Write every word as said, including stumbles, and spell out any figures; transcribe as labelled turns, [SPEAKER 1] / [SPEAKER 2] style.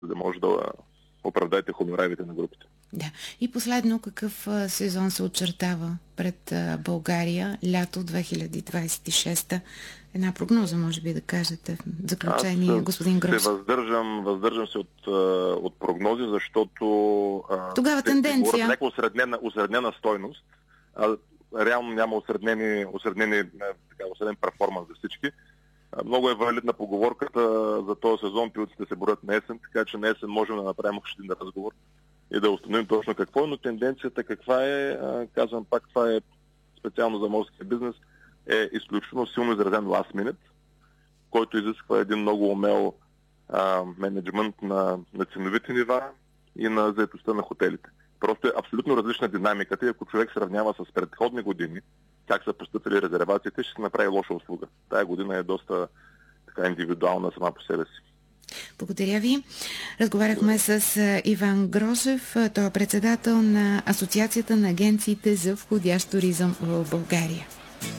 [SPEAKER 1] за да може да оправдаете хонорарите на групите.
[SPEAKER 2] Да. И последно, какъв сезон се очертава пред България лято две хиляди двадесет и шеста? Една прогноза, може би да кажете в заключение,
[SPEAKER 1] Аз
[SPEAKER 2] господин Грозев.
[SPEAKER 1] се въздържам, въздържам се от, от прогнози, защото
[SPEAKER 2] тогава тенденция.
[SPEAKER 1] Някаква осреднена, осреднена стойност, а реално няма осреднени, осреднени, така, осреднен перформанс за всички. Много е валидна поговорката за този сезон, пилците се борят на есен, така че на есен можем да направим още един разговор и да установим точно какво е, но тенденцията каква е, казвам пак, това е специално за морския бизнес, е изключително силно изразен last minute, който изисква един много умел а, менеджмент на, на ценовите нива и на заетостта на хотелите. Просто е абсолютно различна динамиката и ако човек сравнява с предходни години, как са постъпили резервациите, ще се направи лоша услуга. Тая година е доста така индивидуална сама по себе си.
[SPEAKER 2] Благодаря ви. Разговаряхме с Иван Грозев, той е председател на Асоциацията на агенциите за входящ туризъм в България.